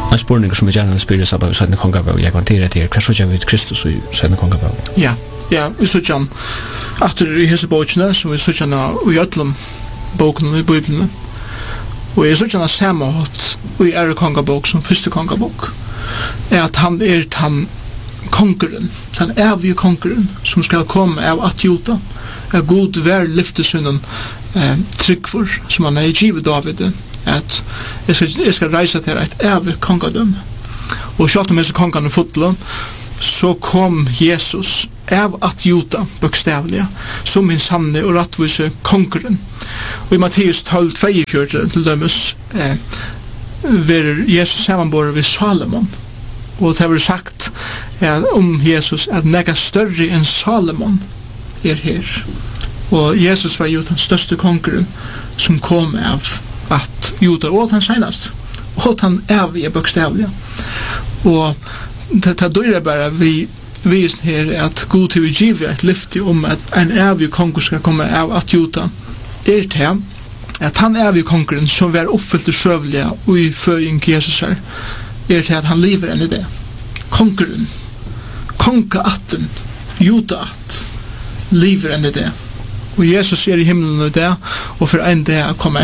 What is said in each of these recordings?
En spurning som vi gjerne spyrir seg på Sødne Kongabau, jeg kvanterer til hva så vi Kristus i Sødne Kongabau? Ja, vi så han etter i hese bøkene, som vi så han i ødlom bøkene i Bibelen. Og jeg så han samme hatt i ære kongabok som første kongabok, at han han kongeren, den evige kongeren, som skal komme av at juta, er god vær lyftesunnen tryggfor, som han er givet David, at jeg skal reise til et evig kongadøm. Og selv om jeg så kongene fotler, så kom Jesus av at juta, bokstavlige, som min sanne og rettvise kongeren. Og i Matteus 12:22 til dømes, ver Jesus sammanbåret ved Salomon. Og det har vært sagt om Jesus at nega større enn Salomon her. Og Jesus var jo den største kongeren som kom av at juda, og han senast, og han evige bokstavlige. Og det dører bare vi her at god til vi giver et lyfte om at en evig konger skal komme av at juda til at han evige kongeren som var oppfyllt i søvlige og i føying Jesus her til at han lever enn i det. Kongeren, kongeatten, juda-att, lever enn i det. Og Jesus i himmelen i det, og for en det å komme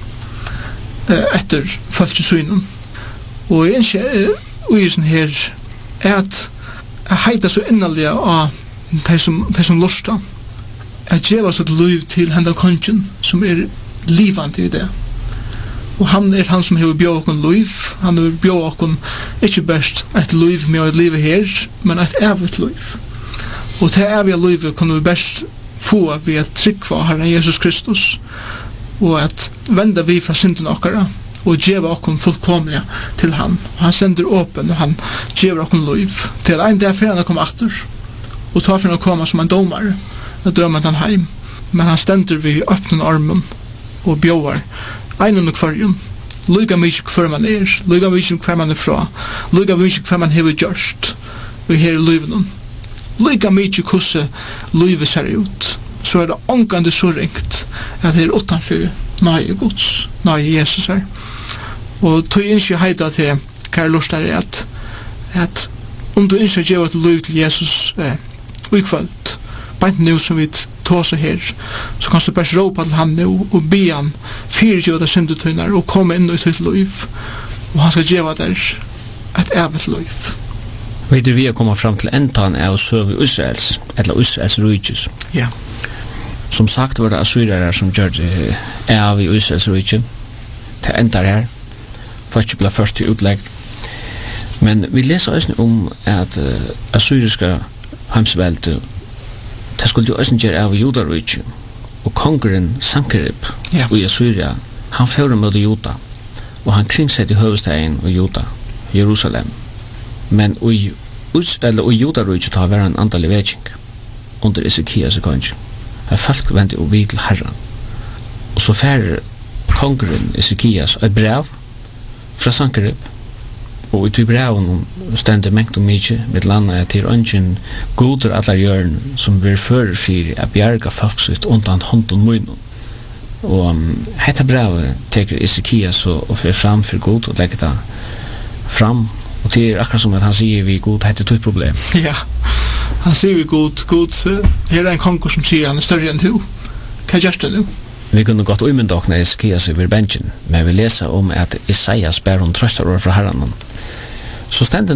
etter folkesynen. Og jeg ønsker her at jeg heiter så innerlig av de som lusta, at gjeva sitt liv til henda kongen som livande i det. Og han han som har bjør okkur liv, han har bjør okkur ikke best et liv med et liv her, men et evigt liv. Og til evige livet kan vi best få ved et trygg for Herren Jesus Kristus, og at venda vi fra synden okkara, og gjeva okkur fullkomlige til han. Han sender åpen, og han gjeva okkur liv. Til en dag for han kommer atter, og tar for han å komme som en domar, og dømer han heim. Men han stender vi åpnen armen, og bjøver einun og kvarjun, luga mykje hver man luga mykje hver man fra, luga mykje hver man hever gjørst, og her i liven. Luga mykje hvordan livet ser ut, så det ångande så ringt, at det utanfor nøye Guds, nøye Jesus her. Og tog ikke heida til hva lust at om du ikke gjør et liv til Jesus ukvalt, bare nå som vi tåse her, så kan du bare råpa til han nå og be han fyrirgjøda syndetøyner og komme inn i sitt liv, og han skal gjøre der et evigt liv. Vet du, vi har kommet fram til endan av søv Israels, eller Israels rujtjes. Ja. Som sagt var det assyriere som gjør det av i Israels rujtje, til endar her, for ikke ble først til utlegg. Men vi leser også om at assyriske heimsvelte det skulle jo også gjøre av judarujtje, og kongeren Sankerib i Assyria, han fører med Juda, og han kringsett i høvestegn i Juda, Jerusalem. Men i judarujtje tar hver en andal i vetsing under Ezekias konge. Her folk vendte og vid til Herren. Og så færer kongeren Ezekias et brev fra Sankerib, og i tog breven stendte mengt og mykje med landet til ønsken goder allar hjørn som blir førerfyr av bjerga folksitt undan hånden munnen. Og hetta brevet teker Ezekias og fer fram for god og legger det fram. Og det akkurat som at han sier vi god, hetta er tog problem. Ja, han sier vi god, her er en konger som sier han er større enn du. Hva gjør det nu? Vi kunne gått umynda okna Ezekias over benchen, men vi leser om at Isaias ber hon trøstar år fra Herren. Så stender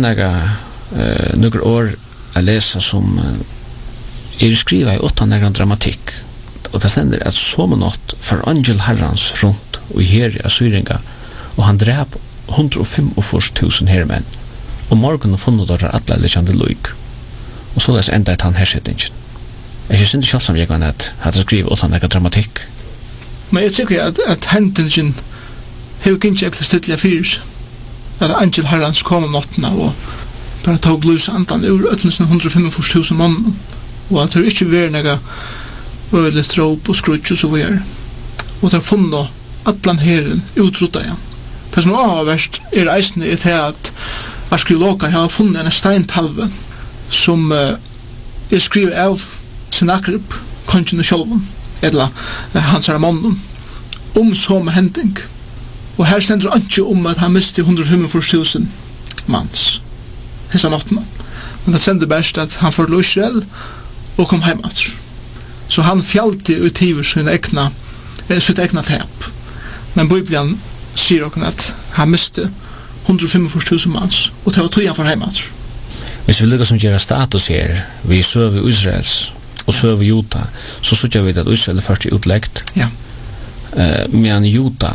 noen år å lese som skriva i 8 negran dramatikk, og det stender at somenått for angel Herrans rundt og her i Assyringa, og han drep 145.000 hermenn, og morgen funnet dere alle lekkjande loik, og så les enda et han hersettingen. Jeg synes ikke selv som jeg kan at det skriver 8 negran dramatikk. Men jeg tykker at hendingen har ikke ekkert stidlig fyrs, at angel Herrans kom om nottene og bare tog lus andan ur 145.000 mann, og at det ikke var noe øyelig tråp og skrutsk og så videre. Og det har funnet atlan herren utrota igjen. Det som er verst eisende er til at arkeologer har funnet en steintalve som skriver av Sennacherib, kongen og sjolven, eller hans hermannen, om som hending. Og her stender det ikke om at han miste 145.000 mans. Hessa nattene. Men det stender best at han får til Israel og kom hjem etter. Så han fjallte ut i sitt egna tep. Men Bibelen sier også at han miste 145.000 mans, og det var tog han for hjem etter. Hvis vi lykkes som gjør status her, vi søver Israels og søver Juda, så sørger vi at Israel er først utleggt. Ja. Men Juda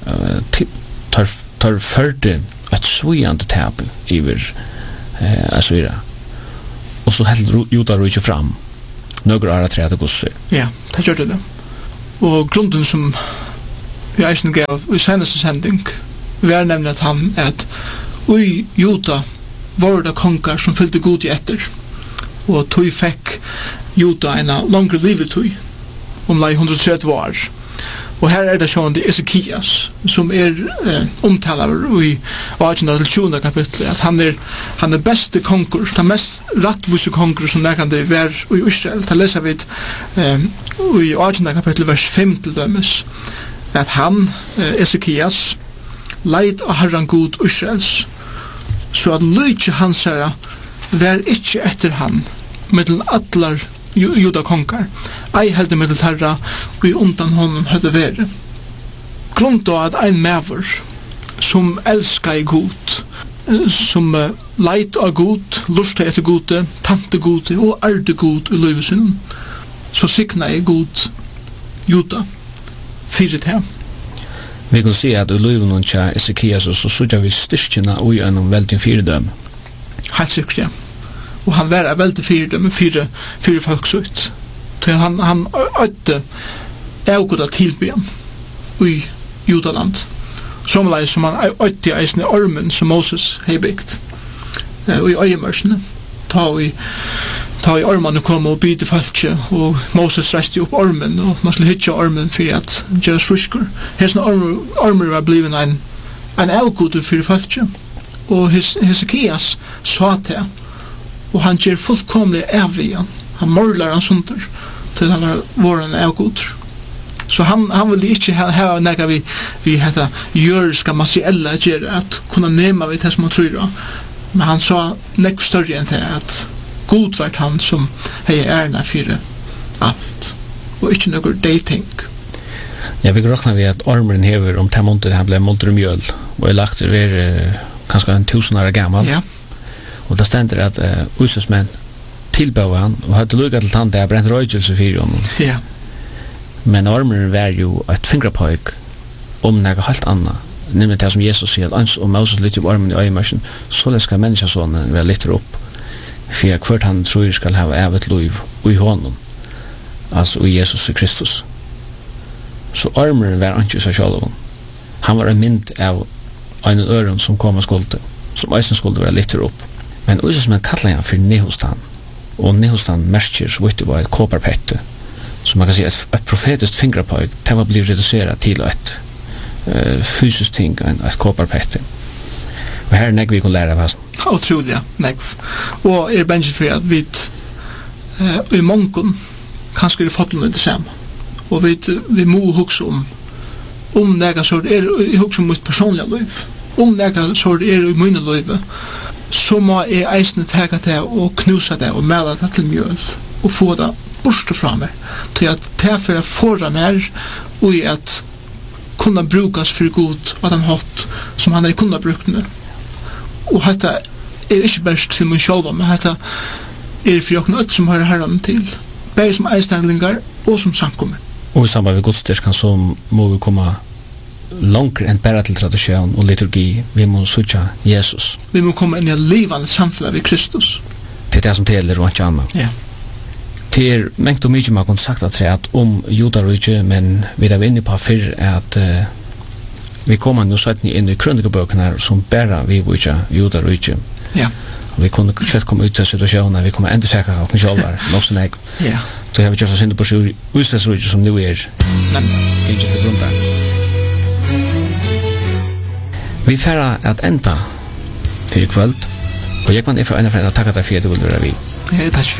tar førte et svujande tap iver Assyria. Og så helt Juda rydde fram. Några ara träd och gosse. Ja, det gjorde det. Og grunden som vi eisen gav i senaste sending var nemlig at han at ui Juda var det konger som fyllde god i etter. Og tog fikk Juda en langre livetøy lai 130 år. Og her er det sånn det Ezekias som omtaler i 18-20 kapitlet at han er beste konger, den mest rattvise konger som der kan det være i Israel. Da leser vi i 18 kapitlet vers 5 til dømes at han, Ezekias, leid av Herren god Israels så at lydje hans herre var ikke etter han mellom atler Juda konger, ei helde middel herra og i undan honom høyde vere. Grunn da at ein mever som elskar i god, som leit av god, lusta etter gode, tante gode og erde god i løyve sin, så sikna i god Juda fyret her. Vi kan se at i løyve noen tja Ezekias så sudja vi styrkina og i enn veldig fyrdøm. Helt sikkert, ja. Og han var veldig fyrdøm, fyre folk ut. Så han ødde avgoda tilbyen i Judaland. Somleis som han ødde eisen i ormen som Moses hei byggt. Og i øyemørsene. Ta i ormene kom og byte falskje, og Moses reiste opp ormen, og man skulle hitja ormen for at gjøre fruskur. Hesne ormer var bliven en avgoda for falskje. Og Hesekias sa til, og han gjør fullkomlig avvian. Han morlar han sunder til han var en avgoder. Så han ville ikke ha nega vi heta jøriska materiella gjør at kunna nema vi det som han tror. Men han sa nekv større enn det at god vært han som hei erna fyrir alt. Og ikke noe dating. Ja, vi råkna vi at ormeren hever om 10 måneder han ble målter mjöl og er lagt til kanskje 1000 år gammal. Ja. Og det stender at Uysesmenn tilbøy han og hadde lukket til han det brent røygelse fyrir honom. Ja. Men ormeren var jo et fingrapøyk om noe helt annet. Nemlig det som Jesus sier, ans og Moses lytter på ormen i øyemørsen, så skal menneskesånen være litt opp. For hvert han tror skal ha evet liv i honom, altså i Jesus Kristus. Så ormeren var ikke seg selv. Han var en mynd av en øren som kom og skulde, som øysen skulde være litt opp. Men Uysesmenn kallar han for Nehustan, og Nehustan merker så vidt det var et kåperpette, så man kan si et profetisk fingrapøyk, det var blitt reduseret til et fysisk ting, et kåperpette. Og her er negv vi kan lære av hans. Utrolig, ja, negv. Og er bensin for at vi i mongon kanskje er fotlen ut det samme. Og vi må hugsa om nega så er hugsa om mitt personliga liv. Om nega så er i mine liv, så må jeg eisne tega det og knusa det og mela det til mjøl og få det borste fra meg til at det er for å fåra mer og i at kunna brukas for god at han hatt som han er kunna brukt med. Og dette er ikke bare til min sjølva, men dette er for jokken ut som har herren til, bare som eisnæglingar og som samkommer. Og i samband med godstyrkan så må vi komme langt enn bare til tradisjon og liturgi. Vi må søtja Jesus. Vi må komme inn i livande samfunnet ved Kristus. Det er det som teler og ikke annet. Ja. Det er mengt og mykje man kan sagt at om judarujje, men vi er inne på før at vi kommer nå sånn inn i krønikebøkene som bæra vi vujja judarujje. Ja. Og vi kunne kjøtt komme ut til situasjonen, vi kommer enda sækka av kjølvar, nok sånn jeg. Ja. Så har vi kjøtt oss inn på utstedsrujje som nå er ikke til grunn der. Vi færre at enda fyrir kvöld, og jeg kan ifra enda for enda takka deg for at du vil være vi. Ja, takk for